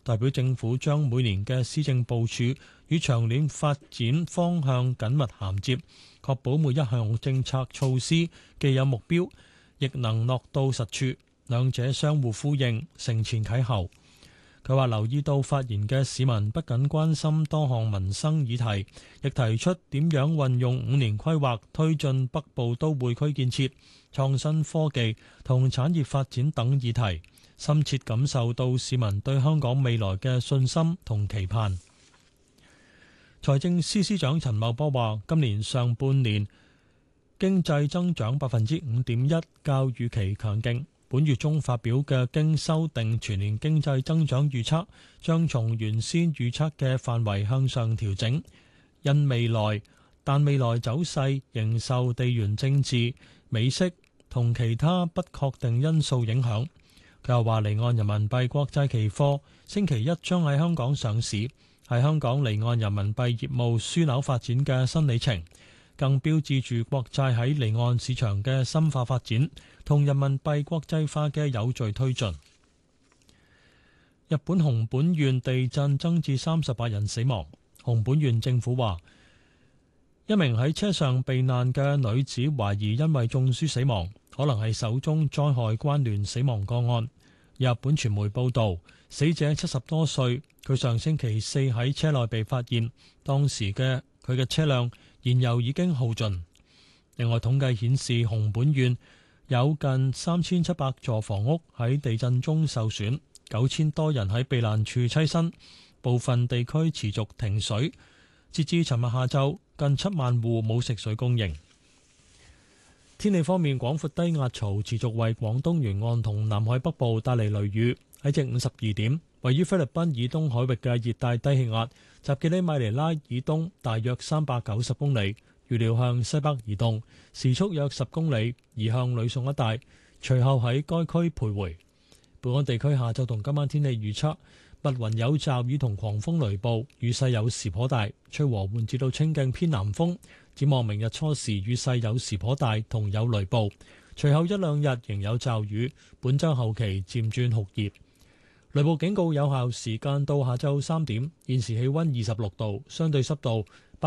代表政府將每年嘅施政部署與長遠發展方向緊密銜接，確保每一項政策措施既有目標，亦能落到實處，兩者相互呼應，承前啟後。佢話留意到發言嘅市民不僅關心多項民生議題，亦提出點樣運用5年規劃推進北部都會區建設、創新科技同產業發展等議題，深切感受到市民對香港未來嘅信心同期盼。財政司司長陳茂波話：今年上半年經濟增長5.1%，較預期強勁。本月中發表嘅經修訂全年經濟增長預測，將從原先預測嘅範圍向上調整，但未來走勢仍受地緣政治、美息同其他不確定因素影響。佢又話離岸人民幣國際期貨星期一將喺香港上市，係香港離岸人民幣業務樞紐發展嘅新里程，更標誌住國債喺離岸市場嘅深化發展同人民幣國際化嘅有序推進。日本熊本縣地震增至38人死亡，熊本縣政府話一名喺車上避難嘅女子懷疑因為中暑死亡，可能係首宗災害關聯死亡個案。日本傳媒報道，死者70多歲，佢上星期四喺車內被發現，當時佢嘅車輛燃油已經耗盡。另外統計顯示，熊本縣有近3700座房屋喺地震中受損，9000多人喺避難處棲身，部分地區持續停水。截至尋日下晝，近7萬戶冇食水供應。天氣方面，廣闊低壓槽持續為廣東沿岸同南海北部帶嚟雷雨。喺正午12點，位於菲律賓以東海域嘅熱帶低氣壓集結喺馬尼拉以東大約390公里，預料向西北移動，時速約10公里，移向呂宋一帶，隨後喺該區徘徊。本港地區下晝同今晚天氣預測：密雲有驟雨同狂風雷暴，雨勢有時頗大，吹和緩至到清勁偏南風。展望明日初時雨勢有時頗大，同有雷暴，隨後一兩日仍有驟雨。本週後期漸轉酷熱。雷暴警告有效時間到下晝3點。現時氣溫26度，相對濕度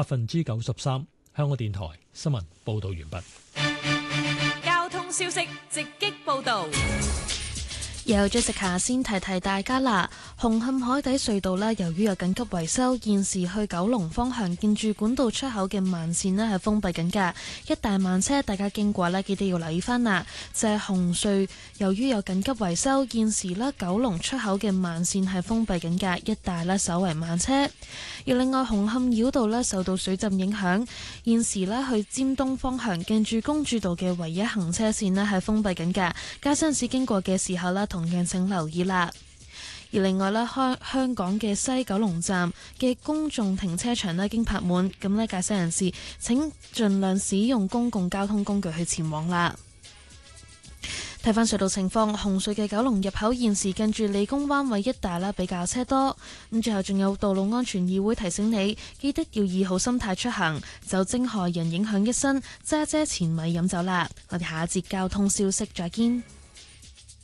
93%。香港電台新聞報道完畢。 交通消息直擊報道。 有Jessica先提提大家啦，紅磡海底隧道呢，由於有緊急維修，現時去九龍方向近住管道出口嘅慢線呢係封閉緊㗎，一帶慢車，大家經過呢記得要留意翻啦。就係紅隧，由於有緊急維修，現時呢九龍出口嘅慢線係封閉緊㗎，一帶呢稍為慢車。而另外紅磡繞道呢受到水浸影響，現時呢去尖東方向近住公主道嘅唯一行車線呢係封閉緊㗎，駕駛人士經過嘅時候呢同樣請留意啦。而另外呢，香港嘅西九龍站嘅公眾停車場呢已經泊滿，咁呢駕駛人士請盡量使用公共交通工具去前往啦。睇返隧道情況，紅隧嘅九龍入口現時近住理工灣位一帶啦，比較車多。咁最後仲有道路安全議會提醒你，記得要以好心態出行，酒精害人影響一生，揸車前咪飲酒啦。我哋下一節交通消息再見。